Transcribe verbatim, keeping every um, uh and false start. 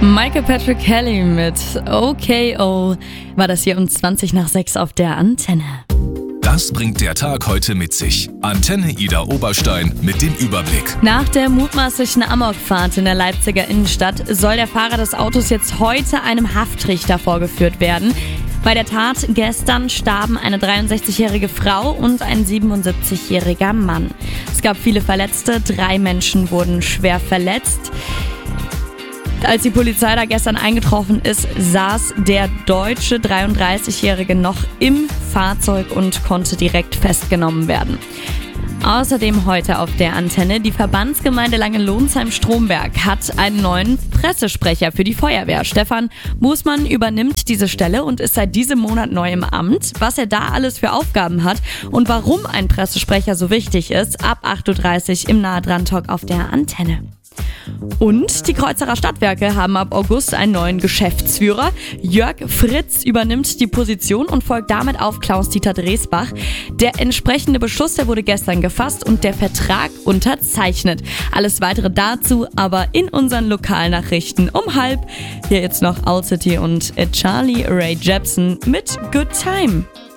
Michael Patrick Kelly mit O K O war das hier um zwanzig nach sechs auf der Antenne. Das bringt der Tag heute mit sich. Antenne Ida Oberstein mit dem Überblick. Nach der mutmaßlichen Amokfahrt in der Leipziger Innenstadt soll der Fahrer des Autos jetzt heute einem Haftrichter vorgeführt werden. Bei der Tat gestern starben eine dreiundsechzigjährige Frau und ein siebenundsiebzigjähriger Mann. Es gab viele Verletzte, drei Menschen wurden schwer verletzt. Als die Polizei da gestern eingetroffen ist, saß der deutsche dreiunddreißigjährige noch im Fahrzeug und konnte direkt festgenommen werden. Außerdem heute auf der Antenne: Die Verbandsgemeinde Langenlohnsheim-Stromberg hat einen neuen Pressesprecher für die Feuerwehr. Stefan Mußmann übernimmt diese Stelle und ist seit diesem Monat neu im Amt. Was er da alles für Aufgaben hat und warum ein Pressesprecher so wichtig ist, ab acht Uhr dreißig im Nahe-Dran-Talk auf der Antenne. Und die Kreuzerer Stadtwerke haben ab August einen neuen Geschäftsführer. Jörg Fritz übernimmt die Position und folgt damit auf Klaus-Dieter Dresbach. Der entsprechende Beschluss, der wurde gestern gefasst und der Vertrag unterzeichnet. Alles weitere dazu aber in unseren Lokalnachrichten um halb. Hier jetzt noch Owl City und Charlie Rae Jepsen mit Good Time.